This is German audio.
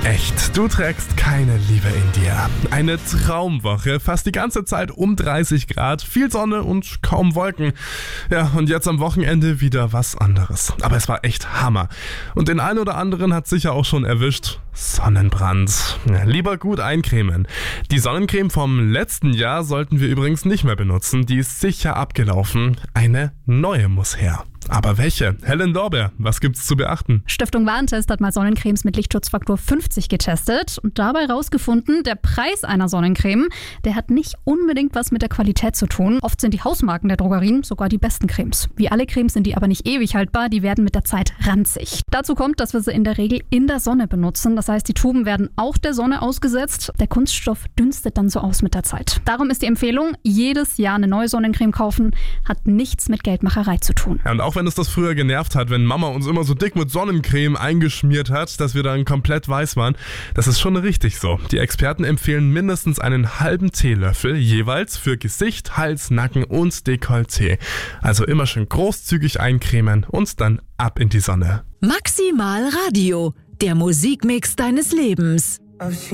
Echt, du trägst keine Liebe in dir. Eine Traumwoche, fast die ganze Zeit um 30 Grad, viel Sonne und kaum Wolken. Ja, und jetzt am Wochenende wieder was anderes. Aber es war echt Hammer. Und den einen oder anderen hat sicher auch schon erwischt. Sonnenbrand. Ja, lieber gut eincremen. Die Sonnencreme vom letzten Jahr sollten wir übrigens nicht mehr benutzen. Die ist sicher abgelaufen. Eine neue muss her. Aber welche? Helen Lorbeer, was gibt's zu beachten? Stiftung Warentest hat mal Sonnencremes mit Lichtschutzfaktor 50 getestet und dabei rausgefunden, der Preis einer Sonnencreme, der hat nicht unbedingt was mit der Qualität zu tun. Oft sind die Hausmarken der Drogerien sogar die besten Cremes. Wie alle Cremes sind die aber nicht ewig haltbar, die werden mit der Zeit ranzig. Dazu kommt, dass wir sie in der Regel in der Sonne benutzen. Das heißt, die Tuben werden auch der Sonne ausgesetzt. Der Kunststoff dünstet dann so aus mit der Zeit. Darum ist die Empfehlung, jedes Jahr eine neue Sonnencreme kaufen, hat nichts mit Geldmacherei zu tun. Ja, und auch wenn es das früher genervt hat, wenn Mama uns immer so dick mit Sonnencreme eingeschmiert hat, dass wir dann komplett weiß waren, das ist schon richtig so. Die Experten empfehlen mindestens einen halben Teelöffel jeweils für Gesicht, Hals, Nacken und Dekolleté. Also immer schön großzügig eincremen und dann ab in die Sonne. Maximal Radio, der Musikmix deines Lebens.